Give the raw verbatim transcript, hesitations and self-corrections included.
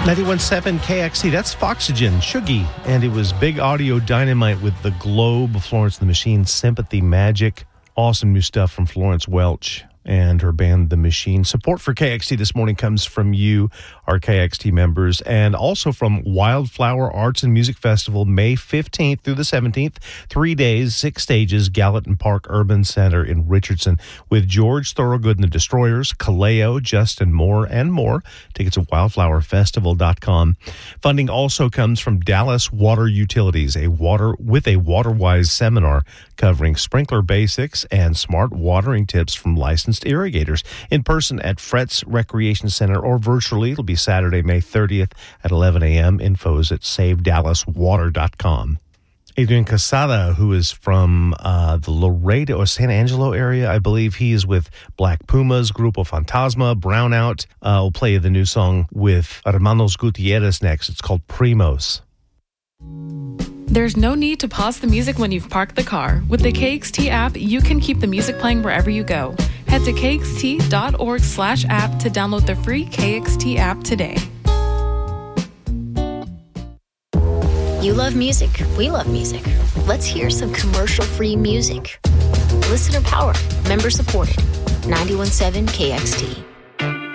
ninety-one point seven K X T, that's Foxygen, Shuggy, and it was Big Audio Dynamite with The Globe, Florence and the Machine, Sympathy Magic. Awesome new stuff from Florence Welch and her band, The Machine. Support for K X T this morning comes from you, our K X T members, and also from Wildflower Arts and Music Festival, May fifteenth through the seventeenth. Three days, six stages, Gallatin Park Urban Center in Richardson, with George Thorogood and the Destroyers, Kaleo, Justin Moore, and more. Tickets at wildflower festival dot com. Funding also comes from Dallas Water Utilities, a water with a WaterWise seminar covering sprinkler basics and smart watering tips from licensed irrigators, in person at Fretz Recreation Center or virtually. It'll be Saturday, May thirtieth at eleven a.m. Infos at save dallas water dot com. Adrian Casada, who is from uh, the Laredo or San Angelo area, I believe he is with Black Pumas, Grupo Fantasma, Brownout. Uh, we'll play the new song with Hermanos Gutierrez next. It's called Primos. There's no need to pause the music when you've parked the car. With the K X T app, you can keep the music playing wherever you go. Head to k x t dot org slash app to download the free K X T app today. You love music. We love music. Let's hear some commercial-free music. Listener powered, member supported. ninety-one point seven K X T.